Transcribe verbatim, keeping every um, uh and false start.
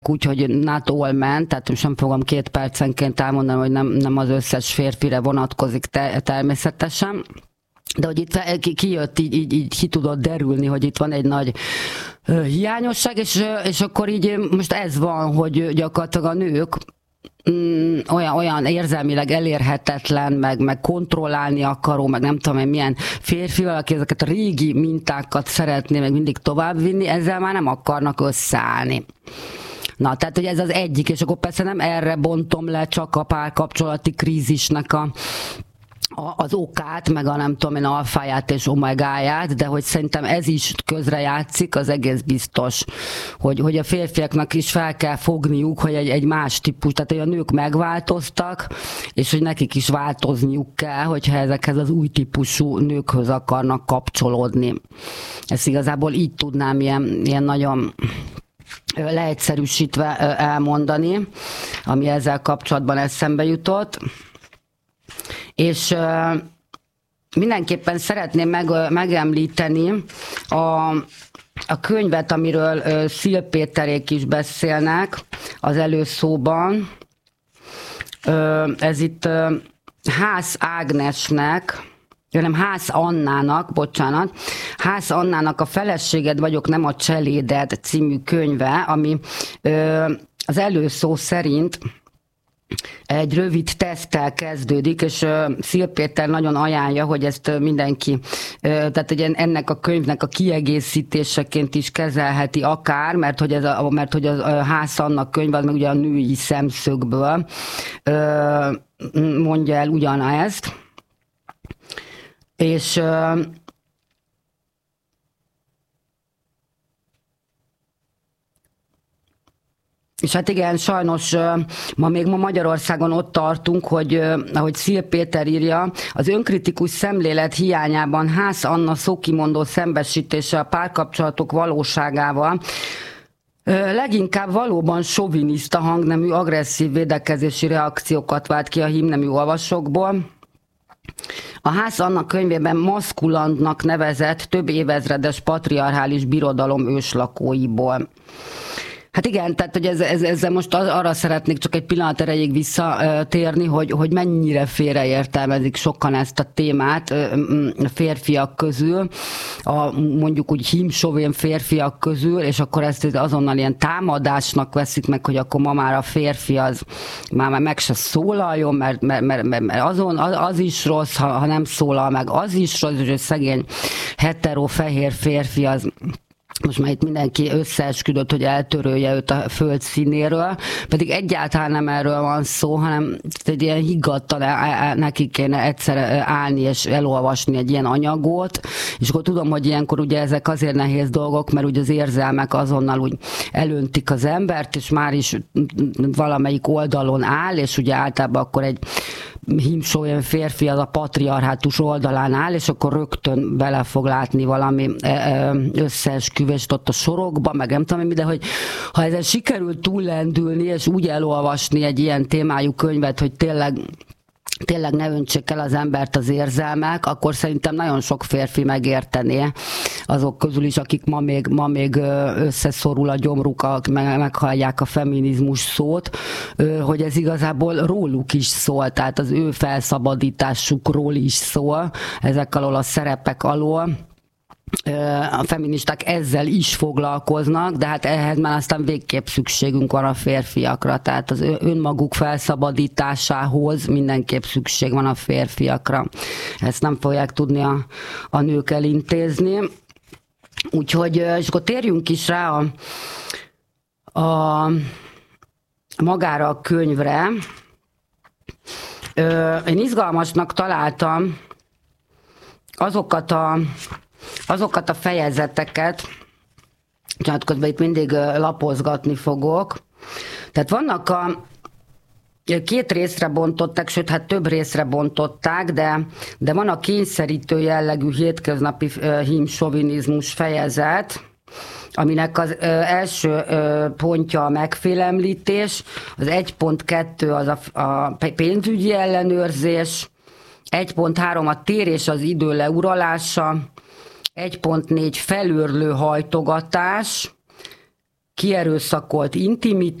úgyhogy not all men, tehát most nem fogom két percenként elmondani, hogy nem, nem az összes férfire vonatkozik te, természetesen. De hogy itt kijött, így, így, így ki tudott derülni, hogy itt van egy nagy hiányosság, és, és akkor így most ez van, hogy gyakorlatilag a nők mm, olyan, olyan érzelmileg elérhetetlen, meg, meg kontrollálni akaró, meg nem tudom én milyen férfi, aki ezeket a régi mintákat szeretné meg mindig továbbvinni, ezzel már nem akarnak összeállni. Na, tehát, hogy ez az egyik, és akkor persze nem erre bontom le csak a párkapcsolati krízisnek a az okát, meg a nem tudom én alfáját és omegáját, de hogy szerintem ez is közrejátszik, az egész biztos, hogy, hogy a férfiaknak is fel kell fogniuk, hogy egy, egy más típus, tehát hogy a nők megváltoztak, és hogy nekik is változniuk kell, hogyha ezekhez az új típusú nőkhöz akarnak kapcsolódni. Ezt igazából így tudnám ilyen, ilyen nagyon leegyszerűsítve elmondani, ami ezzel kapcsolatban eszembe jutott. És uh, mindenképpen szeretném meg, uh, megemlíteni a, a könyvet, amiről uh, Szil Péterék is beszélnek az előszóban. Uh, ez itt uh, Ház Ágnesnek, nem, Ház Annának, bocsánat, Ház Annának a Feleséged vagyok, nem a cseléded című könyve, ami uh, az előszó szerint egy rövid teszttel kezdődik, és uh, Szil Péter nagyon ajánlja, hogy ezt uh, mindenki, uh, tehát hogy ennek a könyvnek a kiegészítéseként is kezelheti akár, mert hogy, ez a, mert hogy a, a Ház Anna könyv az meg ugye a női szemszögből uh, mondja el ugyanezt. És uh, És hát igen, sajnos ma még ma Magyarországon ott tartunk, hogy ahogy Szil Péter írja, az önkritikus szemlélet hiányában Ház Anna szókimondó szembesítése a párkapcsolatok valóságával leginkább valóban soviniszta hangnemű agresszív védekezési reakciókat vált ki a hímnemű olvasókból. A Ház Anna könyvében maszkulandnak nevezett több évezredes patriarchális birodalom őslakóiból. Hát igen, tehát hogy ez, ez, ezzel most arra szeretnék csak egy pillanat erejéig visszatérni, hogy, hogy mennyire félreértelmezik sokan ezt a témát a férfiak közül, a mondjuk úgy hímsovén férfiak közül, és akkor ezt azonnal ilyen támadásnak veszik meg, hogy akkor ma már a férfi az már meg se szólaljon, mert, mert, mert, mert azon, az is rossz, ha, ha nem szólal meg, az is rossz, és egy szegény hetero fehér férfi az most már itt mindenki összeesküdött, hogy eltörölje őt a föld színéről, pedig egyáltalán nem erről van szó, hanem egy ilyen higgadtan neki kéne egyszer állni és elolvasni egy ilyen anyagot, és akkor tudom, hogy ilyenkor ugye ezek azért nehéz dolgok, mert ugye az érzelmek azonnal úgy elöntik az embert, és már is valamelyik oldalon áll, és ugye általában akkor egy hímsovén férfi az a patriarhátus oldalán áll, és akkor rögtön bele fog látni valami összeesküvést ott a sorokba, meg nem tudom, de hogy ha ezen sikerül túllendülni, és úgy elolvasni egy ilyen témájú könyvet, hogy tényleg tényleg ne öntsék el az embert az érzelmek, akkor szerintem nagyon sok férfi megértené azok közül is, akik ma még, ma még összeszorul a gyomruk, meg, meghallják a feminizmus szót, hogy ez igazából róluk is szól, tehát az ő felszabadításukról is szól, ezek alól a szerepek alól. A feministák ezzel is foglalkoznak, de hát ehhez már aztán végképp szükségünk van a férfiakra, tehát az önmaguk felszabadításához mindenképp szükség van a férfiakra. Ezt nem fogják tudni a, a nők elintézni. Úgyhogy, és akkor térjünk is rá a, a magára a könyvre. Én izgalmasnak találtam azokat a azokat a fejezeteket, tehát közben itt mindig lapozgatni fogok. Tehát vannak a két részre bontották, sőt, hát több részre bontották, de, de van a kényszerítő jellegű hétköznapi hímsovinizmus fejezet, aminek az ö, első ö, pontja a megfélemlítés, az egy pont kettő az a, a pénzügyi ellenőrzés, egy pont három a tér és az idő leuralása, egy pont négy felőrlő hajtogatás, kierőszakolt